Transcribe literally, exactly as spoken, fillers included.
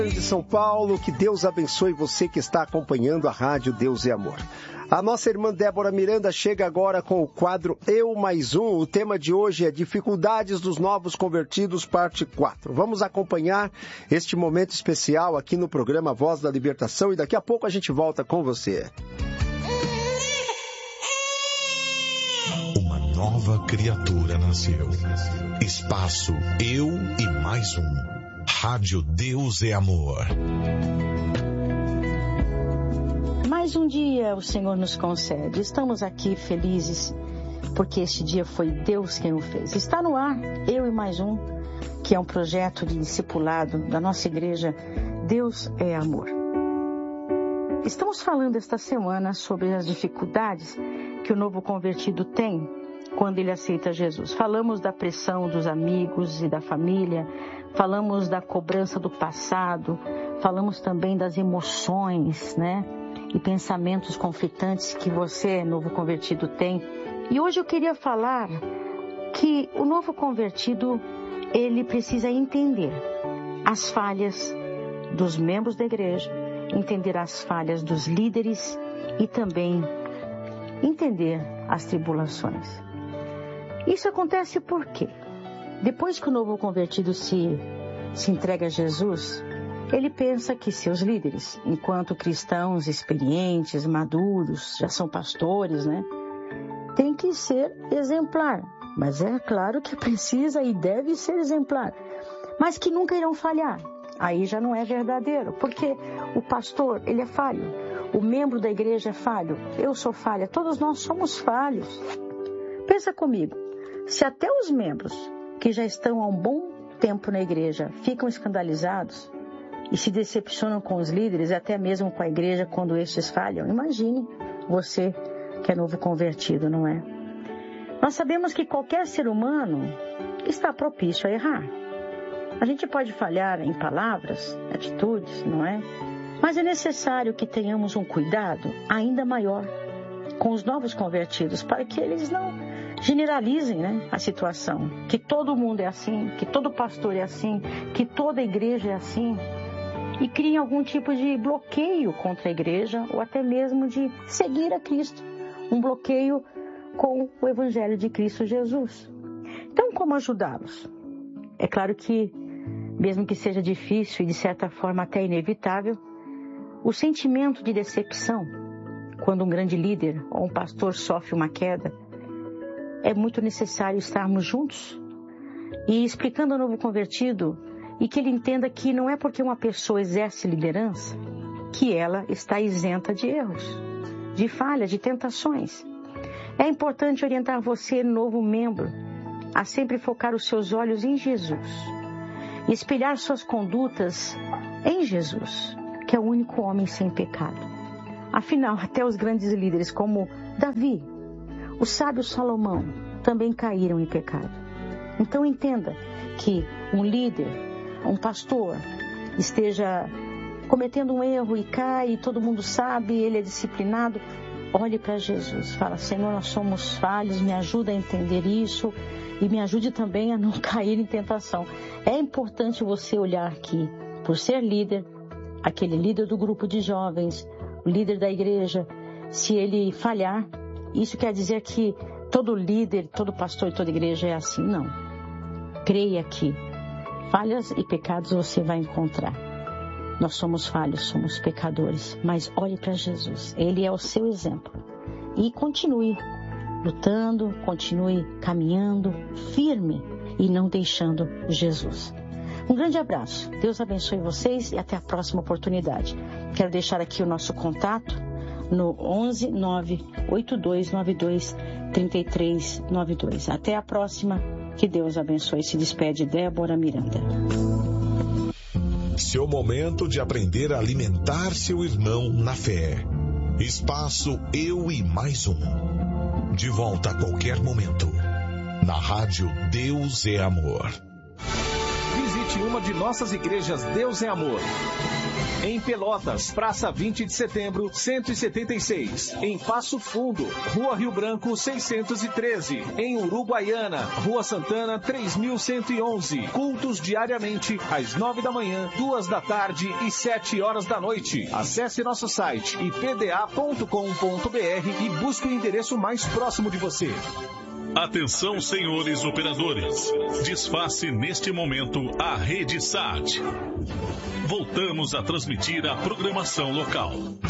de São Paulo, que Deus abençoe você que está acompanhando a Rádio Deus é Amor. A nossa irmã Débora Miranda chega agora com o quadro Eu Mais Um. O tema de hoje é Dificuldades dos Novos Convertidos, parte quatro. Vamos acompanhar este momento especial aqui no programa Voz da Libertação e daqui a pouco a gente volta com você. Uma nova criatura nasceu. Espaço Eu e Mais Um. Rádio Deus é Amor. Mais um dia o Senhor nos concede. Estamos aqui felizes porque este dia foi Deus quem o fez. Está no ar Eu e Mais Um, que é um projeto de discipulado da nossa igreja Deus é Amor. Estamos falando esta semana sobre as dificuldades que o novo convertido tem quando ele aceita Jesus. Falamos da pressão dos amigos e da família, falamos da cobrança do passado, falamos também das emoções, né? E pensamentos conflitantes que você, novo convertido, tem. E hoje eu queria falar que o novo convertido, ele precisa entender as falhas dos membros da igreja, entender as falhas dos líderes e também entender as tribulações. Isso acontece por quê? Depois que o novo convertido se, se entrega a Jesus, ele pensa que seus líderes, enquanto cristãos experientes, maduros, já são pastores, né? Tem que ser exemplar. Mas é claro que precisa e deve ser exemplar. Mas que nunca irão falhar. Aí já não é verdadeiro, porque o pastor, ele é falho. O membro da igreja é falho. Eu sou falha. Todos nós somos falhos. Pensa comigo. Se até os membros que já estão há um bom tempo na igreja ficam escandalizados e se decepcionam com os líderes, até mesmo com a igreja quando estes falham, imagine você que é novo convertido, não é? Nós sabemos que qualquer ser humano está propício a errar. A gente pode falhar em palavras, atitudes, não é? Mas é necessário que tenhamos um cuidado ainda maior com os novos convertidos, para que eles não generalizem, né, a situação. Que todo mundo é assim, que todo pastor é assim, que toda igreja é assim. E criem algum tipo de bloqueio contra a igreja ou até mesmo de seguir a Cristo. Um bloqueio com o Evangelho de Cristo Jesus. Então, como ajudá-los? É claro que, mesmo que seja difícil e de certa forma até inevitável, o sentimento de decepção, quando um grande líder ou um pastor sofre uma queda, é muito necessário estarmos juntos e explicando ao novo convertido e que ele entenda que não é porque uma pessoa exerce liderança que ela está isenta de erros, de falhas, de tentações. É importante orientar você, novo membro, a sempre focar os seus olhos em Jesus e espelhar suas condutas em Jesus, que é o único homem sem pecado. Afinal, até os grandes líderes como Davi, o sábio Salomão, também caíram em pecado. Então entenda que um líder, um pastor, esteja cometendo um erro e cai, e todo mundo sabe, ele é disciplinado. Olhe para Jesus, fala: Senhor, nós somos falhos, me ajuda a entender isso e me ajude também a não cair em tentação. É importante você olhar que, por ser líder, aquele líder do grupo de jovens, o líder da igreja, se ele falhar, isso quer dizer que todo líder, todo pastor e toda igreja é assim? Não. Creia que falhas e pecados você vai encontrar. Nós somos falhos, somos pecadores, mas olhe para Jesus. Ele é o seu exemplo. E continue lutando, continue caminhando firme e não deixando Jesus. Um grande abraço. Deus abençoe vocês e até a próxima oportunidade. Quero deixar aqui o nosso contato no onze nove oito dois nove dois três três nove dois. Até a próxima. Que Deus abençoe. Se despede Débora Miranda. Seu momento de aprender a alimentar seu irmão na fé. Espaço Eu e Mais Um. De volta a qualquer momento. Na Rádio Deus é Amor. visite uma de nossas igrejas Deus é Amor. Em Pelotas, Praça vinte de Setembro, cento e setenta e seis. Em Passo Fundo, Rua Rio Branco, seiscentos e treze. Em Uruguaiana, Rua Santana, três mil cento e onze. Cultos diariamente, às nove da manhã, duas da tarde e sete horas da noite. Acesse nosso site i p d a ponto com ponto b r e busque o endereço mais próximo de você. Atenção, senhores operadores. Desface neste momento a rede S A T. Voltamos a transmitir a programação local.